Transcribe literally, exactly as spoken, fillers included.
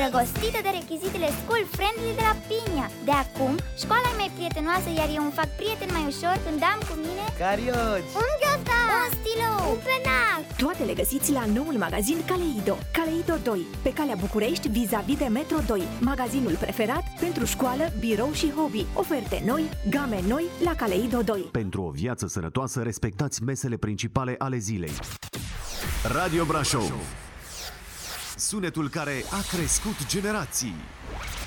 îndrăgostită de rechizitele school friendly de la Pinia. De acum, școala e mai prietenoasă, iar eu îmi fac prieten mai ușor când am cu mine carioci, un gheozdan, un stilou, un penac. Toate le găsiți la noul magazin Kaleido. Kaleido doi, pe calea București, vis-a-vis de Metro doi. Magazinul preferat pentru școală, birou și hobby. Oferte noi, game noi la Kaleido doi. Pentru o viață sănătoasă, respectați mesele principale ale zilei. Radio Brașov, sunetul care a crescut generații.